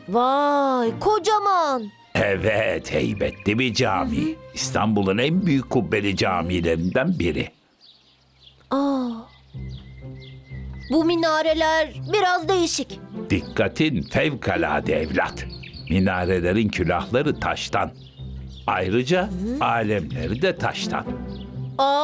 Vay, kocaman. Evet, heybetli bir cami. İstanbul'un en büyük kubbeli camilerinden biri. Aa. Bu minareler biraz değişik. Dikkatin fevkalade evlat. Minarelerin külahları taştan. Ayrıca alemleri de taştan. Aa.